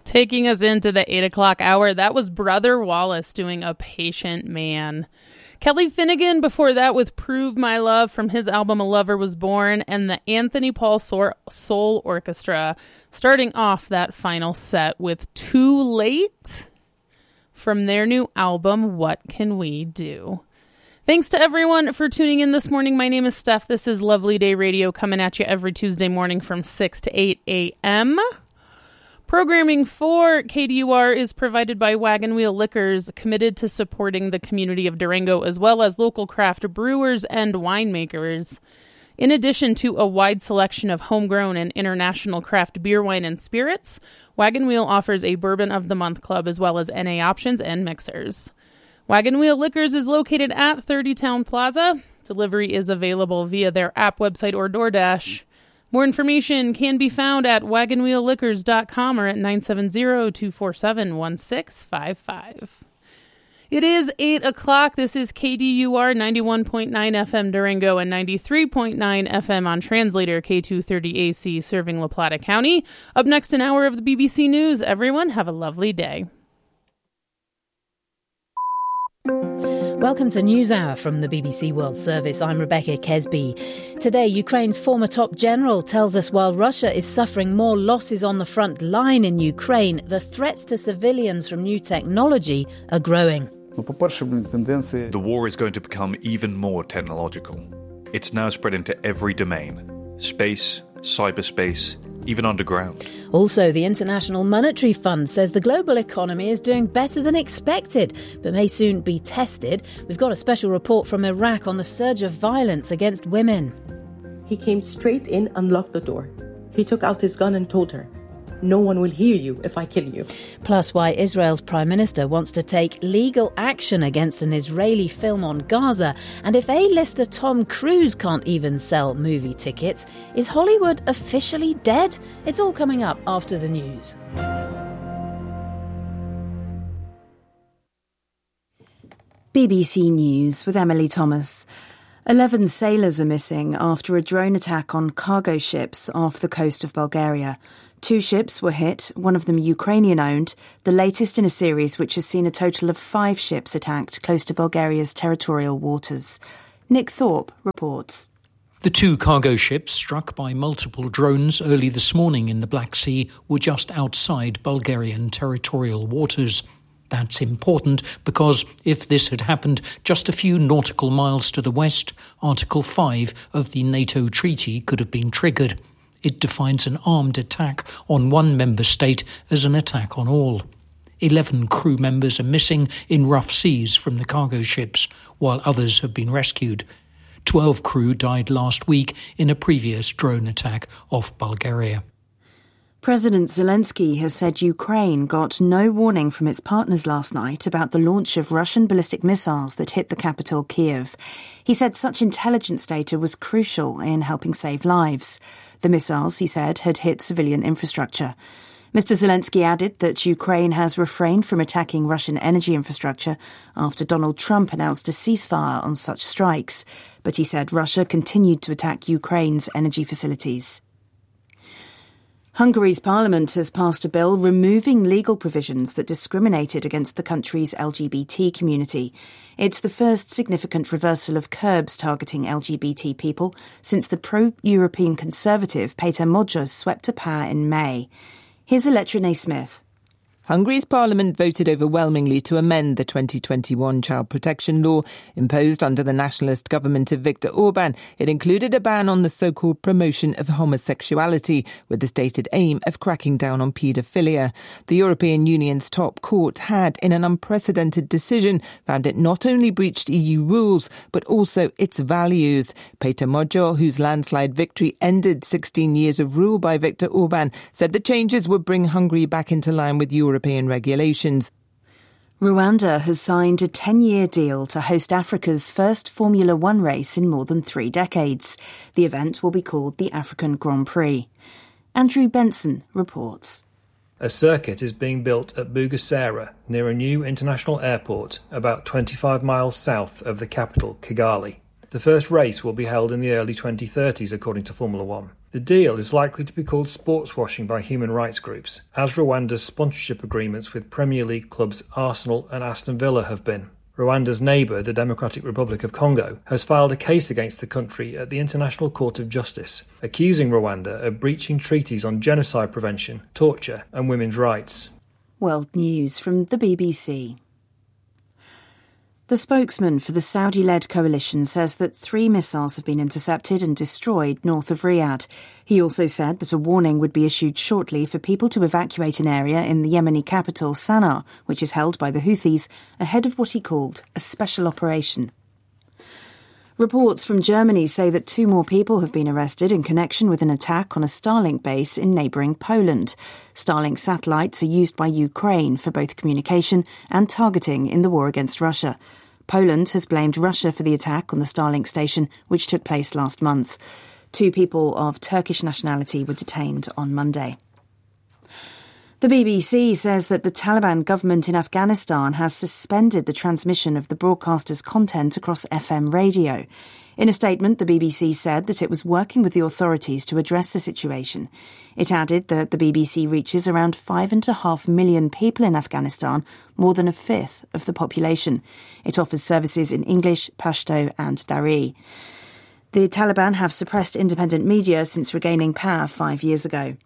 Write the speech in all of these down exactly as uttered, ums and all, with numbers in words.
Taking us into the eight o'clock hour, that was Brother Wallace doing A Patient Man. Kelly Finnegan before that with Prove My Love from his album A Lover Was Born, and the Anthony Paul Soul Orchestra starting off that final set with Too Late from their new album, What Can We Do? Thanks to everyone for tuning in this morning. My name is Steph. This is Lovely Day Radio coming at you every Tuesday morning from six to eight a.m. Programming for K D U R is provided by Wagon Wheel Liquors, committed to supporting the community of Durango as well as local craft brewers and winemakers. In addition to a wide selection of homegrown and international craft beer, wine, and spirits, Wagon Wheel offers a Bourbon of the Month club as well as N A options and mixers. Wagon Wheel Liquors is located at thirty Town Plaza. Delivery is available via their app, website, or DoorDash. More information can be found at wagon wheel liquors dot com or at nine seven zero, two four seven, one six five five. It is eight o'clock. This is K D U R ninety-one point nine F M Durango and ninety-three point nine F M on translator K two thirty A C serving La Plata County. Up next, an hour of the B B C News. Everyone, have a lovely day. Welcome to NewsHour from the B B C World Service. I'm Rebecca Kesby. Today, Ukraine's former top general tells us while Russia is suffering more losses on the front line in Ukraine, the threats to civilians from new technology are growing. The war is going to become even more technological. It's now spread into every domain: space, cyberspace, even underground. Also, the International Monetary Fund says the global economy is doing better than expected, but may soon be tested. We've got a special report from Iraq on the surge of violence against women. He came straight in and locked the door. He took out his gun and told her, "No one will hear you if I kill you." Plus, why Israel's Prime Minister wants to take legal action against an Israeli film on Gaza. And if A-lister Tom Cruise can't even sell movie tickets, is Hollywood officially dead? It's all coming up after the news. B B C News with Emily Thomas. Eleven sailors are missing after a drone attack on cargo ships off the coast of Bulgaria. Two ships were hit, one of them Ukrainian-owned, the latest in a series which has seen a total of five ships attacked close to Bulgaria's territorial waters. Nick Thorpe reports. The two cargo ships struck by multiple drones early this morning in the Black Sea were just outside Bulgarian territorial waters. That's important because if this had happened just a few nautical miles to the west, Article five of the NATO treaty could have been triggered. It defines an armed attack on one member state as an attack on all. Eleven crew members are missing in rough seas from the cargo ships, while others have been rescued. Twelve crew died last week in a previous drone attack off Bulgaria. President Zelensky has said Ukraine got no warning from its partners last night about the launch of Russian ballistic missiles that hit the capital, Kyiv. He said such intelligence data was crucial in helping save lives. The missiles, he said, had hit civilian infrastructure. Mister Zelensky added that Ukraine has refrained from attacking Russian energy infrastructure after Donald Trump announced a ceasefire on such strikes. But he said Russia continued to attack Ukraine's energy facilities. Hungary's parliament has passed a bill removing legal provisions that discriminated against the country's L G B T community. It's the first significant reversal of curbs targeting L G B T people since the pro-European conservative Péter Mogyos swept to power in May. Here's Electra Smith. Hungary's parliament voted overwhelmingly to amend the twenty twenty-one child protection law imposed under the nationalist government of Viktor Orban. It included a ban on the so-called promotion of homosexuality, with the stated aim of cracking down on paedophilia. The European Union's top court had, in an unprecedented decision, found it not only breached E U rules, but also its values. Péter Mogyos, whose landslide victory ended sixteen years of rule by Viktor Orban, said the changes would bring Hungary back into line with Europe. European regulations. Rwanda has signed a ten-year deal to host Africa's first Formula One race in more than three decades. The event will be called the African Grand Prix. Andrew Benson reports. A circuit is being built at Bugesera, near a new international airport, about twenty-five miles south of the capital, Kigali. The first race will be held in the early twenty thirties, according to Formula One. The deal is likely to be called sports washing by human rights groups, as Rwanda's sponsorship agreements with Premier League clubs Arsenal and Aston Villa have been. Rwanda's neighbour, the Democratic Republic of Congo, has filed a case against the country at the International Court of Justice, accusing Rwanda of breaching treaties on genocide prevention, torture and women's rights. World News from the B B C. The spokesman for the Saudi-led coalition says that three missiles have been intercepted and destroyed north of Riyadh. He also said that a warning would be issued shortly for people to evacuate an area in the Yemeni capital, Sana'a, which is held by the Houthis, ahead of what he called a special operation. Reports from Germany say that two more people have been arrested in connection with an attack on a Starlink base in neighbouring Poland. Starlink satellites are used by Ukraine for both communication and targeting in the war against Russia. Poland has blamed Russia for the attack on the Starlink station, which took place last month. Two people of Turkish nationality were detained on Monday. The B B C says that the Taliban government in Afghanistan has suspended the transmission of the broadcaster's content across F M radio. In a statement, the B B C said that it was working with the authorities to address the situation. It added that the B B C reaches around five and a half million people in Afghanistan, more than a fifth of the population. It offers services in English, Pashto and Dari. The Taliban have suppressed independent media since regaining power five years ago.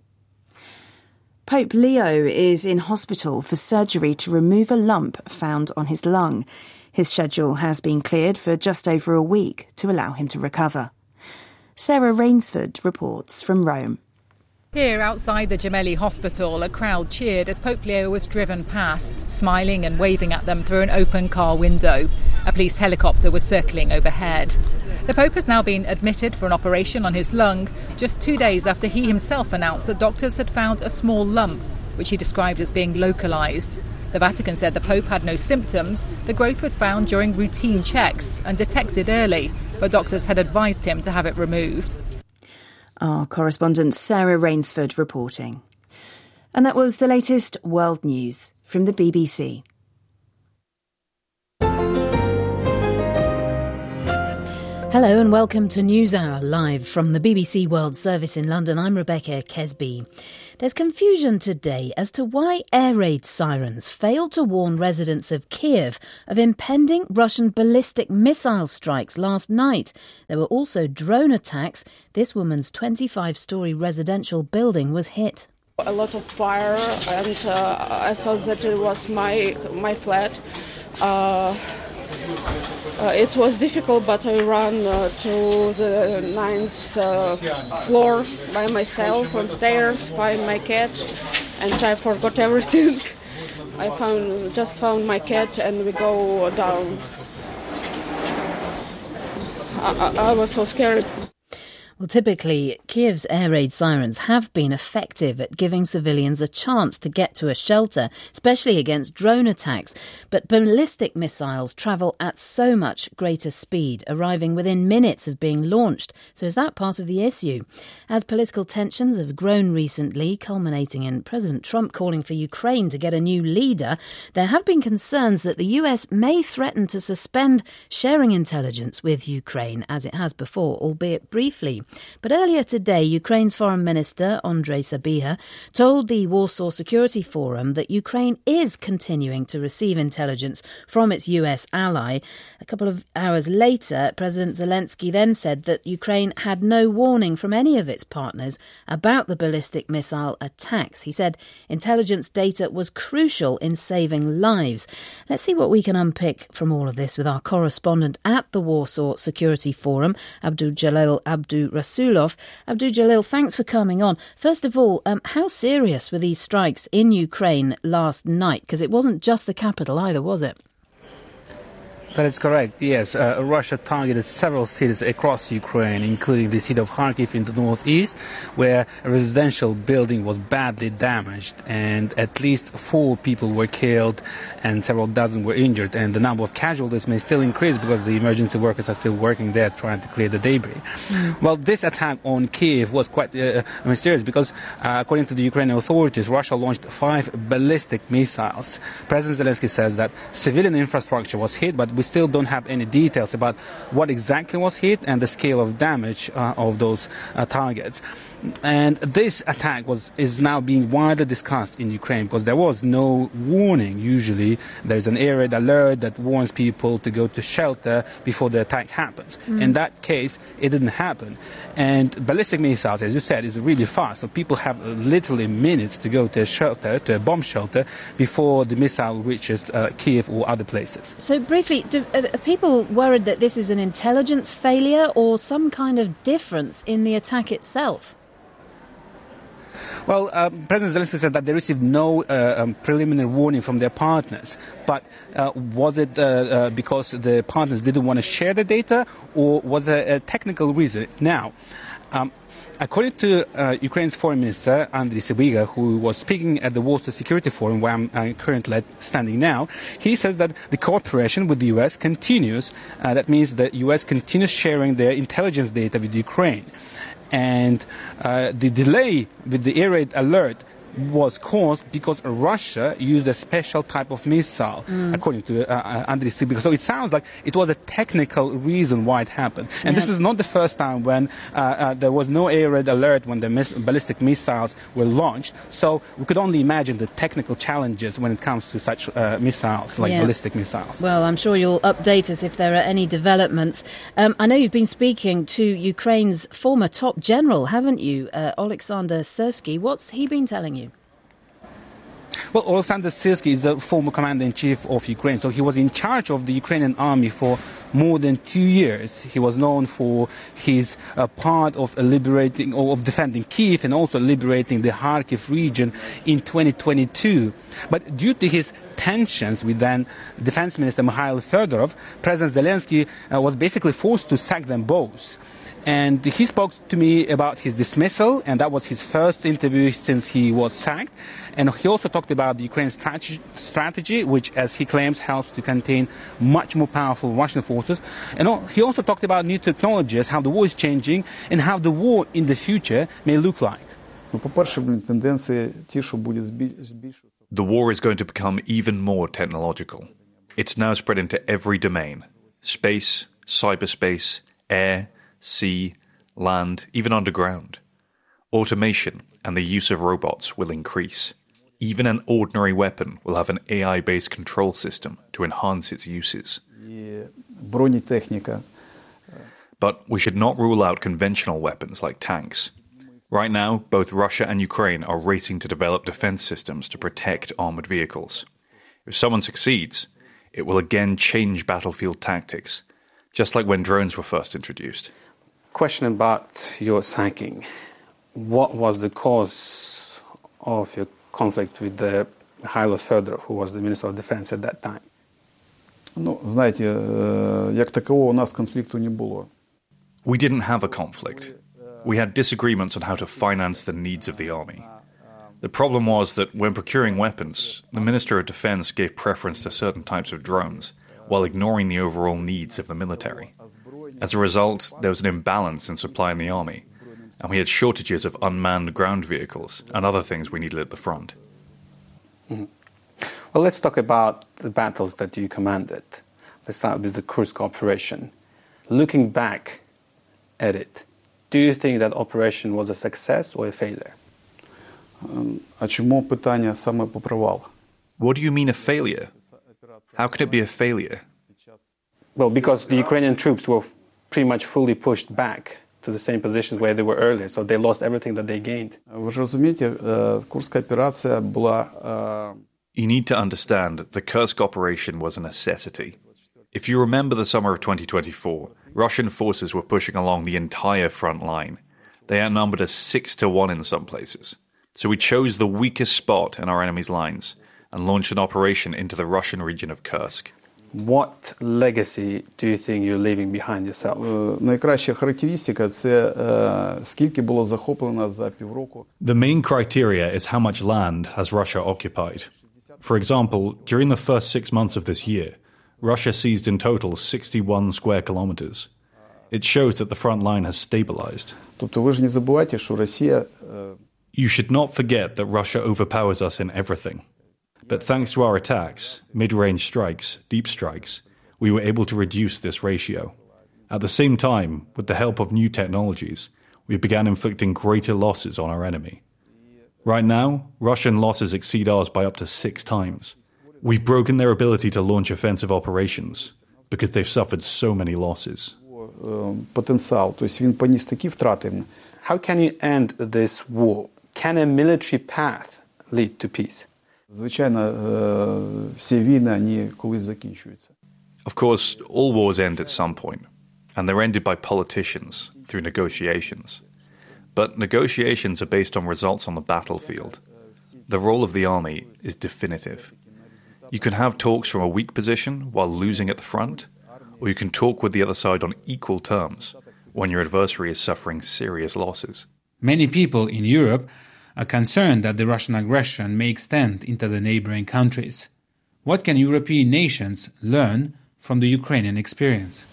Pope Leo is in hospital for surgery to remove a lump found on his lung. His schedule has been cleared for just over a week to allow him to recover. Sarah Rainsford reports from Rome. Here outside the Gemelli Hospital, a crowd cheered as Pope Leo was driven past, smiling and waving at them through an open car window. A police helicopter was circling overhead. The Pope has now been admitted for an operation on his lung just two days after he himself announced that doctors had found a small lump, which he described as being localised. The Vatican said the Pope had no symptoms. The growth was found during routine checks and detected early, but doctors had advised him to have it removed. Our correspondent Sarah Rainsford reporting. And that was the latest world news from the B B C. Hello and welcome to NewsHour, live from the B B C World Service in London. I'm Rebecca Kesby. There's confusion today as to why air raid sirens failed to warn residents of Kiev of impending Russian ballistic missile strikes last night. There were also drone attacks. This woman's twenty-five-storey residential building was hit. A lot of fire, and uh, I thought that it was my my flat. Uh, Uh, it was difficult, but I ran uh, to the ninth uh, floor by myself on stairs, find my cat, and I forgot everything. I found just found my cat, and we go down. I, I, I was so scared. Well, typically, Kiev's air raid sirens have been effective at giving civilians a chance to get to a shelter, especially against drone attacks. But ballistic missiles travel at so much greater speed, arriving within minutes of being launched. So is that part of the issue? As political tensions have grown recently, culminating in President Trump calling for Ukraine to get a new leader, there have been concerns that the U S may threaten to suspend sharing intelligence with Ukraine, as it has before, albeit briefly. But earlier today, Ukraine's Foreign Minister, Andrei Sybiha, told the Warsaw Security Forum that Ukraine is continuing to receive intelligence from its U S ally. A couple of hours later, President Zelensky then said that Ukraine had no warning from any of its partners about the ballistic missile attacks. He said intelligence data was crucial in saving lives. Let's see what we can unpick from all of this with our correspondent at the Warsaw Security Forum, Abdul Jalil Abdu Rasulov. Abdul Jalil, thanks for coming on. First of all, um, how serious were these strikes in Ukraine last night? Because it wasn't just the capital either, was it? That is correct, yes. Uh, Russia targeted several cities across Ukraine, including the city of Kharkiv in the northeast, where a residential building was badly damaged, and at least four people were killed and several dozen were injured. And the number of casualties may still increase because the emergency workers are still working there trying to clear the debris. Mm. Well, this attack on Kiev was quite uh, mysterious because, uh, according to the Ukrainian authorities, Russia launched five ballistic missiles. President Zelensky says that civilian infrastructure was hit, but we we still don't have any details about what exactly was hit and the scale of damage uh, of those uh, targets. And this attack was is now being widely discussed in Ukraine because there was no warning. Usually there's an air raid alert that warns people to go to shelter before the attack happens. Mm. In that case, it didn't happen. And ballistic missiles, as you said, is really fast. So people have literally minutes to go to a shelter, to a bomb shelter, before the missile reaches uh, Kiev or other places. So briefly, do, are people worried that this is an intelligence failure or some kind of difference in the attack itself? Well, uh, President Zelensky said that they received no uh, um, preliminary warning from their partners. But uh, was it uh, uh, because the partners didn't want to share the data, or was there a technical reason? Now, um, according to uh, Ukraine's Foreign Minister, Andriy Sybiga, who was speaking at the Warsaw Security Forum, where I'm uh, currently standing now, he says that the cooperation with the U S continues. Uh, that means the U S continues sharing their intelligence data with Ukraine. And uh, the delay with the air raid alert was caused because Russia used a special type of missile, mm. according to uh, Andriy Sybiga. So it sounds like it was a technical reason why it happened. And yeah. this is not the first time when uh, uh, there was no air raid alert when the miss- ballistic missiles were launched. So we could only imagine the technical challenges when it comes to such uh, missiles, like yeah. ballistic missiles. Well, I'm sure you'll update us if there are any developments. Um, I know you've been speaking to Ukraine's former top general, haven't you, uh, Oleksandr Syrsky. What's he been telling you? Well, Oleksandr Syrsky is the former commander-in-chief of Ukraine, so he was in charge of the Ukrainian army for more than two years. He was known for his uh, part of liberating or of defending Kyiv and also liberating the Kharkiv region in twenty twenty-two. But due to his tensions with then Defense Minister Mikhail Fedorov, President Zelensky uh, was basically forced to sack them both. And he spoke to me about his dismissal, and that was his first interview since he was sacked. And he also talked about the Ukraine strategy, strategy, which, as he claims, helps to contain much more powerful Russian forces. And he also talked about new technologies, how the war is changing, and how the war in the future may look like. The war is going to become even more technological. It's now spread into every domain: space, cyberspace, air, sea, land, even underground. Automation and the use of robots will increase. Even an ordinary weapon will have an A I-based control system to enhance its uses. But we should not rule out conventional weapons like tanks. Right now, both Russia and Ukraine are racing to develop defense systems to protect armored vehicles. If someone succeeds, it will again change battlefield tactics, just like when drones were first introduced. Question about your sacking. What was the cause of your conflict with the Mikhail Fedorov, who was the Minister of Defense at that time? We didn't have a conflict. We had disagreements on how to finance the needs of the army. The problem was that when procuring weapons, the Minister of Defense gave preference to certain types of drones, while ignoring the overall needs of the military. As a result, there was an imbalance in supply in the army, and we had shortages of unmanned ground vehicles and other things we needed at the front. Mm-hmm. Well, let's talk about the battles that you commanded. Let's start with the Kursk operation. Looking back at it, do you think that operation was a success or a failure? What do you mean a failure? How could it be a failure? Well, because the Ukrainian troops were pretty much fully pushed back to the same positions where they were earlier, so they lost everything that they gained. You need to understand the Kursk operation was a necessity. If you remember the summer of twenty twenty-four, Russian forces were pushing along the entire front line. They outnumbered us six to one in some places. So we chose the weakest spot in our enemy's lines and launched an operation into the Russian region of Kursk. What legacy do you think you're leaving behind yourself? The main criteria is how much land has Russia occupied. For example, during the first six months of this year, Russia seized in total sixty-one square kilometers. It shows that the front line has stabilized. You should not forget that Russia overpowers us in everything. But thanks to our attacks, mid-range strikes, deep strikes, we were able to reduce this ratio. At the same time, with the help of new technologies, we began inflicting greater losses on our enemy. Right now, Russian losses exceed ours by up to six times. We've broken their ability to launch offensive operations because they've suffered so many losses. How can you end this war? Can a military path lead to peace? Of course, all wars end at some point, and they're ended by politicians through negotiations. But negotiations are based on results on the battlefield. The role of the army is definitive. You can have talks from a weak position while losing at the front, or you can talk with the other side on equal terms when your adversary is suffering serious losses. Many people in Europe are concerned that the Russian aggression may extend into the neighboring countries. What can European nations learn from the Ukrainian experience?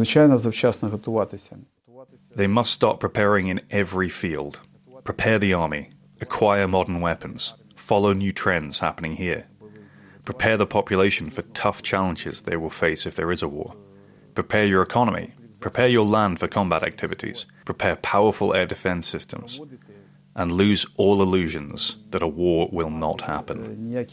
They must start preparing in every field. Prepare the army, acquire modern weapons, follow new trends happening here. Prepare the population for tough challenges they will face if there is a war. Prepare your economy, prepare your land for combat activities, prepare powerful air defense systems, and lose all illusions that a war will not happen.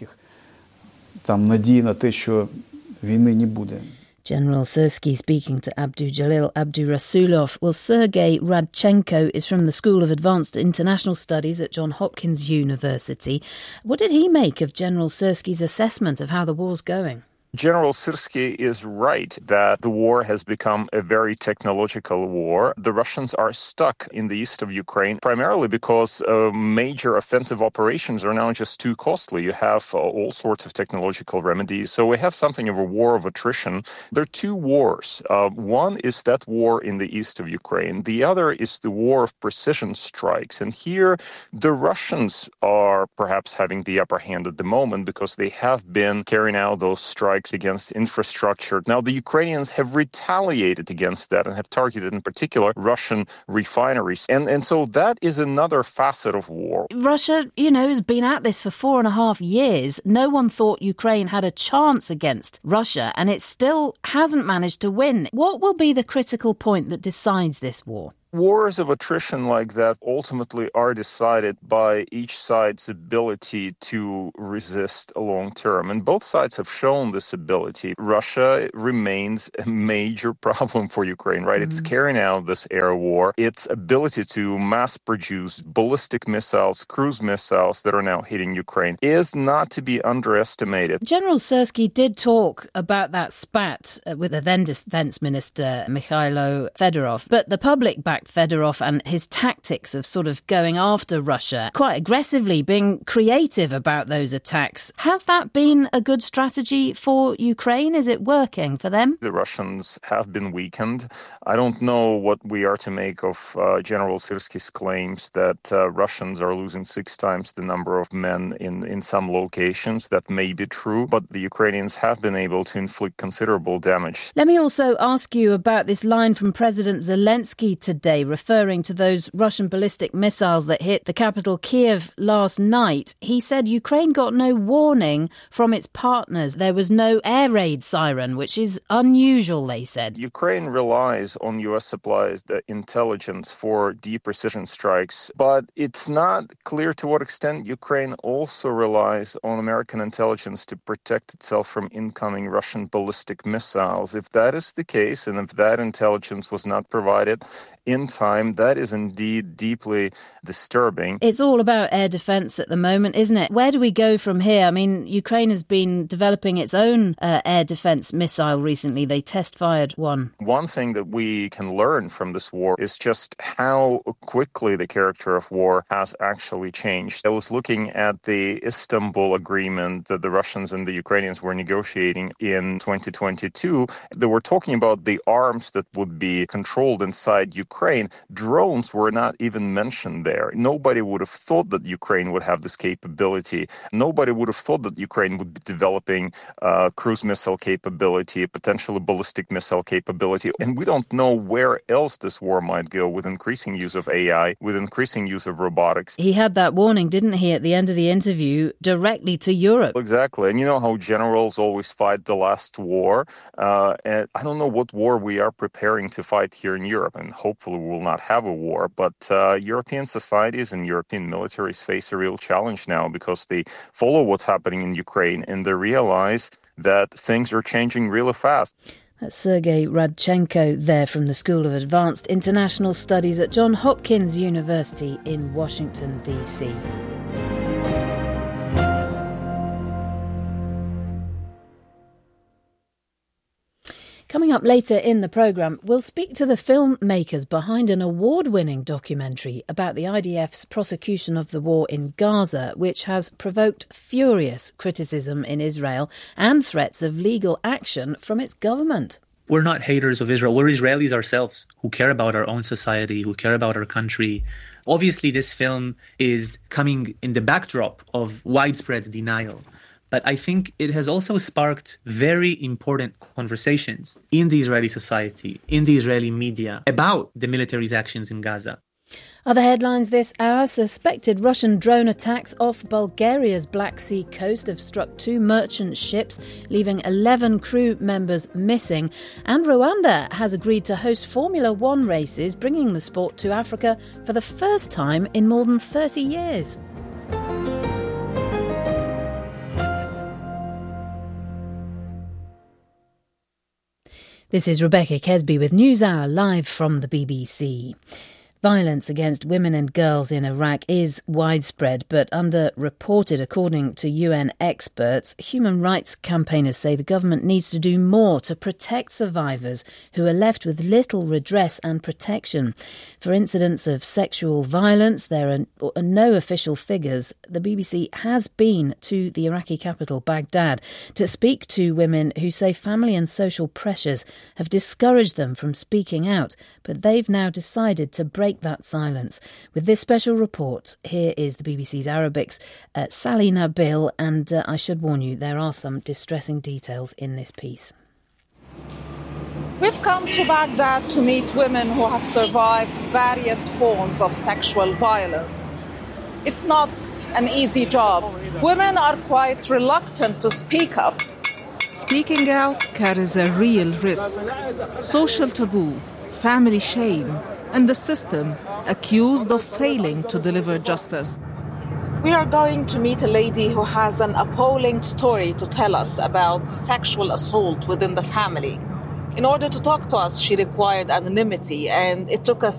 General Syrskyi speaking to Abdujalil Abdurasulov. Well, Sergei Radchenko is from the School of Advanced International Studies at Johns Hopkins University. What did he make of General Syrskyi's assessment of how the war's going? General Syrskyi is right that the war has become a very technological war. The Russians are stuck in the east of Ukraine, primarily because uh, major offensive operations are now just too costly. You have uh, all sorts of technological remedies. So we have something of a war of attrition. There are two wars. Uh, one is that war in the east of Ukraine. The other is the war of precision strikes. And here, the Russians are perhaps having the upper hand at the moment because they have been carrying out those strikes against infrastructure. Now, the Ukrainians have retaliated against that and have targeted, in particular, Russian refineries. And, and so that is another facet of war. Russia, you know, has been at this for four and a half years. No one thought Ukraine had a chance against Russia, and it still hasn't managed to win. What will be the critical point that decides this war? Wars of attrition like that ultimately are decided by each side's ability to resist long term. And both sides have shown this ability. Russia remains a major problem for Ukraine, right? Mm-hmm. It's carrying out this air war. Its ability to mass produce ballistic missiles, cruise missiles that are now hitting Ukraine is not to be underestimated. General Syrskyi did talk about that spat with the then Defense Minister Mikhailo Fedorov, but the public back Fedorov and his tactics of sort of going after Russia quite aggressively, being creative about those attacks. Has that been a good strategy for Ukraine? Is it working for them? The Russians have been weakened. I don't know what we are to make of uh, General Syrskyi's claims that uh, Russians are losing six times the number of men in, in some locations. That may be true, but the Ukrainians have been able to inflict considerable damage. Let me also ask you about this line from President Zelensky today, referring to those Russian ballistic missiles that hit the capital Kiev last night. He said Ukraine got no warning from its partners. There was no air raid siren, which is unusual, they said. Ukraine relies on U S supplies, the intelligence for deep precision strikes, but it's not clear to what extent Ukraine also relies on American intelligence to protect itself from incoming Russian ballistic missiles. If that is the case, and if that intelligence was not provided in time, that is indeed deeply disturbing. It's all about air defense at the moment, isn't it? Where do we go from here? I mean, Ukraine has been developing its own uh, air defense missile recently. They test-fired one. One thing that we can learn from this war is just how quickly the character of war has actually changed. I was looking at the Istanbul agreement that the Russians and the Ukrainians were negotiating in twenty twenty-two. They were talking about the arms that would be controlled inside Ukraine. Ukraine, drones were not even mentioned there. Nobody would have thought that Ukraine would have this capability. Nobody would have thought that Ukraine would be developing uh, cruise missile capability, potentially ballistic missile capability. And we don't know where else this war might go with increasing use of A I, with increasing use of robotics. He had that warning, didn't he, at the end of the interview, directly to Europe? Exactly. And you know how generals always fight the last war? Uh, and I don't know what war we are preparing to fight here in Europe, and hopefully we will not have a war. But uh, European societies and European militaries face a real challenge now because they follow what's happening in Ukraine and they realize that things are changing really fast. That's Sergei Radchenko there from the School of Advanced International Studies at Johns Hopkins University in Washington, D C. Coming up later in the programme, we'll speak to the filmmakers behind an award-winning documentary about the I D F's prosecution of the war in Gaza, which has provoked furious criticism in Israel and threats of legal action from its government. We're not haters of Israel. We're Israelis ourselves who care about our own society, who care about our country. Obviously, this film is coming in the backdrop of widespread denial. But I think it has also sparked very important conversations in the Israeli society, in the Israeli media, about the military's actions in Gaza. Other headlines this hour: suspected Russian drone attacks off Bulgaria's Black Sea coast have struck two merchant ships, leaving eleven crew members missing. And Rwanda has agreed to host Formula One races, bringing the sport to Africa for the first time in more than thirty years. This is Rebecca Kesby with NewsHour live from the B B C. Violence against women and girls in Iraq is widespread but underreported, according to U N experts. Human rights campaigners say the government needs to do more to protect survivors who are left with little redress and protection. For incidents of sexual violence, there are no official figures. The B B C has been to the Iraqi capital, Baghdad, to speak to women who say family and social pressures have discouraged them from speaking out, but they've now decided to break that silence. With this special report, here is the B B C's Arabic's uh, Sally Nabil, and uh, I should warn you, there are some distressing details in this piece. We've come to Baghdad to meet women who have survived various forms of sexual violence. It's not an easy job. Women are quite reluctant to speak up. Speaking out carries a real risk. Social taboo, family shame, and the system accused of failing to deliver justice. We are going to meet a lady who has an appalling story to tell us about sexual assault within the family. In order to talk to us, she required anonymity, and it took us